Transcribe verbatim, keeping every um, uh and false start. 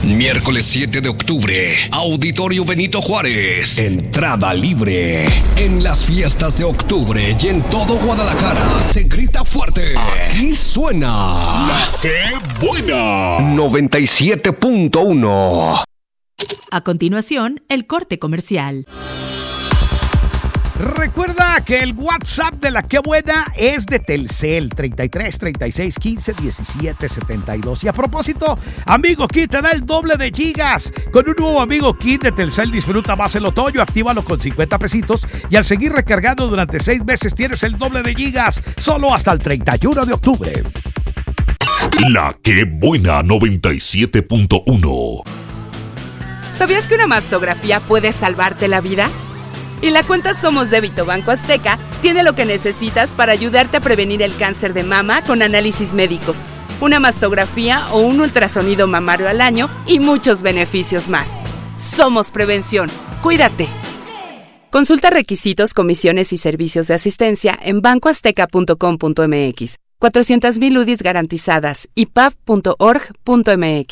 Miércoles siete de octubre, Auditorio Benito Juárez. Entrada libre. En las fiestas de octubre y en todo Guadalajara se grita fuerte. Aquí suena La Que Buena noventa y siete punto uno. A continuación, el corte comercial. Recuerda que el WhatsApp de La Que Buena es de Telcel, treinta y tres, treinta y seis, quince, diecisiete, setenta y dos. Y a propósito, Amigo Kit te da el doble de gigas. Con un nuevo Amigo Kit de Telcel disfruta más el otoño, actívalo con cincuenta pesitos y al seguir recargando durante seis meses tienes el doble de gigas, solo hasta el treinta y uno de octubre. La Que Buena noventa y siete punto uno. ¿Sabías que una mastografía puede salvarte la vida? Y la cuenta Somos Débito Banco Azteca tiene lo que necesitas para ayudarte a prevenir el cáncer de mama con análisis médicos, una mastografía o un ultrasonido mamario al año y muchos beneficios más. Somos Prevención. Cuídate. Consulta requisitos, comisiones y servicios de asistencia en banco azteca punto com punto m x. cuatrocientas mil U D Is garantizadas y p a v punto org punto m x.